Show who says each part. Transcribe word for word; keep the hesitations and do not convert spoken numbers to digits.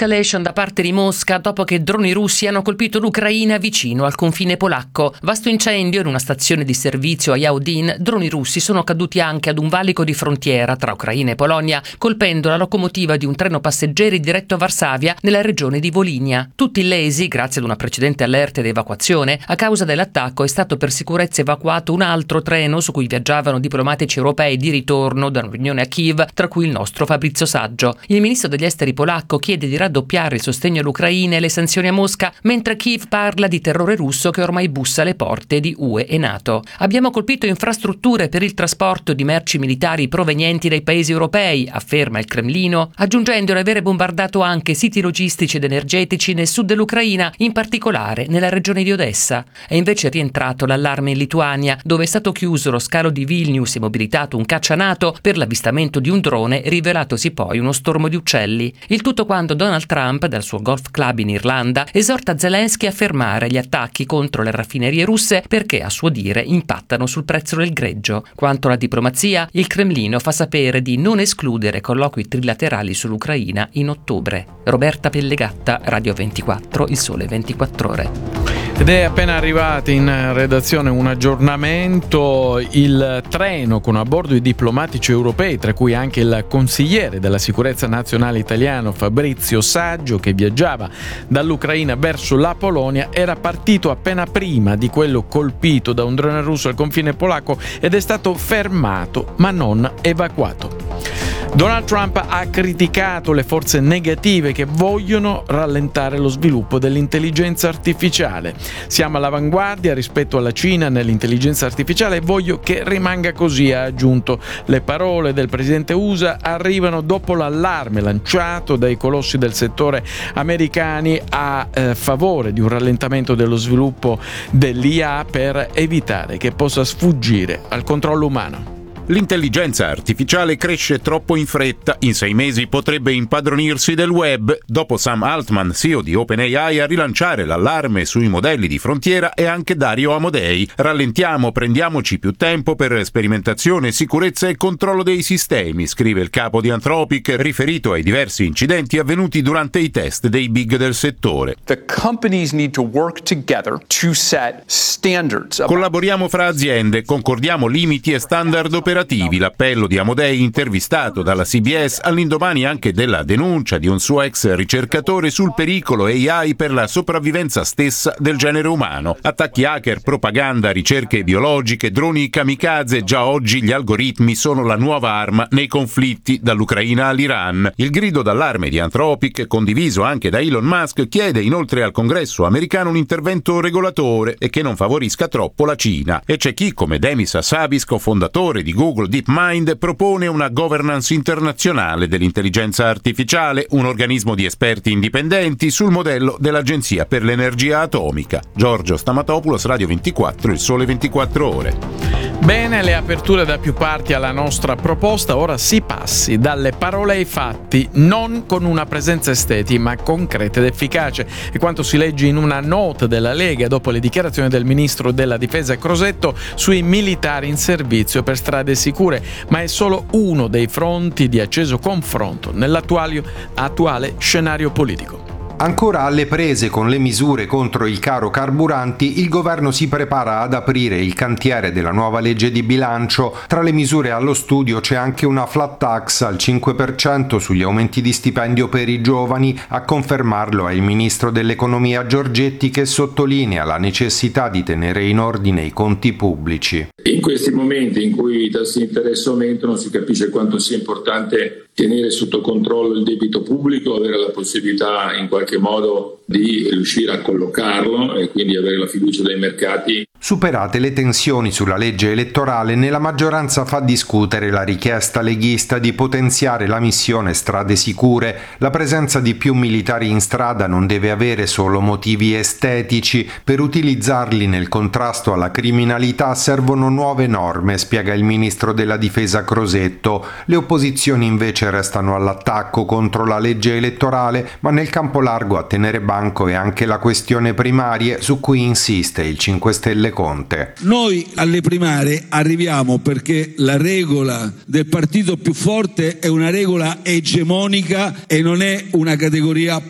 Speaker 1: Escalation da parte di Mosca dopo che droni russi hanno colpito l'Ucraina vicino al confine polacco. Vasto incendio in una stazione di servizio a Yaudin. Droni russi sono caduti anche ad un valico di frontiera tra Ucraina e Polonia, colpendo la locomotiva di un treno passeggeri diretto a Varsavia nella regione di Volinia. Tutti illesi grazie ad una precedente allerta ed evacuazione. A causa dell'attacco è stato per sicurezza evacuato un altro treno su cui viaggiavano diplomatici europei di ritorno da una riunione a Kiev, tra cui il nostro Fabrizio Saggio. Il ministro degli esteri polacco chiede di raddoppiare il sostegno all'Ucraina e le sanzioni a Mosca, mentre Kiev parla di terrore russo che ormai bussa alle porte di U E e NATO. Abbiamo colpito infrastrutture per il trasporto di merci militari provenienti dai paesi europei, afferma il Cremlino, aggiungendo di avere bombardato anche siti logistici ed energetici nel sud dell'Ucraina, in particolare nella regione di Odessa. È invece rientrato l'allarme in Lituania, dove è stato chiuso lo scalo di Vilnius e mobilitato un caccia NATO per l'avvistamento di un drone, rivelatosi poi uno stormo di uccelli. Il tutto quando Donald Trump, dal suo golf club in Irlanda, esorta Zelensky a fermare gli attacchi contro le raffinerie russe perché, a suo dire, impattano sul prezzo del greggio. Quanto alla diplomazia, il Cremlino fa sapere di non escludere colloqui trilaterali sull'Ucraina in ottobre. Roberta Pellegatta, Radio ventiquattro, Il Sole ventiquattro Ore.
Speaker 2: Ed è appena arrivato in redazione un aggiornamento: il treno con a bordo i diplomatici europei, tra cui anche il consigliere della sicurezza nazionale italiano Fabrizio Saggio, che viaggiava dall'Ucraina verso la Polonia, era partito appena prima di quello colpito da un drone russo al confine polacco ed è stato fermato ma non evacuato. Donald Trump ha criticato le forze negative che vogliono rallentare lo sviluppo dell'intelligenza artificiale. Siamo all'avanguardia rispetto alla Cina nell'intelligenza artificiale e voglio che rimanga così, ha aggiunto. Le parole del presidente U S A arrivano dopo l'allarme lanciato dai colossi del settore americani a eh, favore di un rallentamento dello sviluppo dell'I A per evitare che possa sfuggire al controllo umano.
Speaker 3: L'intelligenza artificiale cresce troppo in fretta. In sei mesi potrebbe impadronirsi del web. Dopo Sam Altman, C E O di OpenAI, a rilanciare l'allarme sui modelli di frontiera è anche Dario Amodei. Rallentiamo, prendiamoci più tempo per sperimentazione, sicurezza e controllo dei sistemi, scrive il capo di Anthropic, riferito ai diversi incidenti avvenuti durante i test dei big del settore.
Speaker 4: The companies need to work together to set standards.
Speaker 3: Collaboriamo fra aziende, concordiamo limiti e standard operativi. L'appello di Amodei, intervistato dalla C B S all'indomani anche della denuncia di un suo ex ricercatore sul pericolo A I per la sopravvivenza stessa del genere umano. Attacchi hacker, propaganda, ricerche biologiche, droni kamikaze. Già oggi gli algoritmi sono la nuova arma nei conflitti dall'Ucraina all'Iran. Il grido d'allarme di Anthropic, condiviso anche da Elon Musk, chiede inoltre al Congresso americano un intervento regolatore e che non favorisca troppo la Cina. E c'è chi, come Demis Hassabis, cofondatore di Google DeepMind, propone una governance internazionale dell'intelligenza artificiale, un organismo di esperti indipendenti sul modello dell'Agenzia per l'Energia Atomica. Giorgio Stamatopoulos, Radio ventiquattro, Il Sole ventiquattro Ore.
Speaker 2: Bene, le aperture da più parti alla nostra proposta. Ora si passi dalle parole ai fatti, non con una presenza estetica ma concreta ed efficace. E quanto si legge in una nota della Lega dopo le dichiarazioni del ministro della Difesa Crosetto sui militari in servizio per strade sicure, ma è solo uno dei fronti di acceso confronto nell'attuale attuale scenario politico.
Speaker 5: Ancora alle prese con le misure contro il caro carburanti, il governo si prepara ad aprire il cantiere della nuova legge di bilancio. Tra le misure allo studio c'è anche una flat tax al cinque per cento sugli aumenti di stipendio per i giovani. A confermarlo è il ministro dell'economia Giorgetti, che sottolinea la necessità di tenere in ordine i conti pubblici.
Speaker 6: In questi momenti in cui i tassi di interesse aumentano si capisce quanto sia importante tenere sotto controllo il debito pubblico, avere la possibilità in qualche modo di riuscire a collocarlo e quindi avere la fiducia dei mercati.
Speaker 5: Superate le tensioni sulla legge elettorale, nella maggioranza fa discutere la richiesta leghista di potenziare la missione Strade Sicure. La presenza di più militari in strada non deve avere solo motivi estetici. Per utilizzarli nel contrasto alla criminalità servono nuove norme, spiega il ministro della Difesa Crosetto. Le opposizioni invece restano all'attacco contro la legge elettorale, ma nel campo largo a tenere banco è anche la questione primarie, su cui insiste il cinque Stelle Conte.
Speaker 7: Noi alle primarie arriviamo perché la regola del partito più forte è una regola egemonica e non è una categoria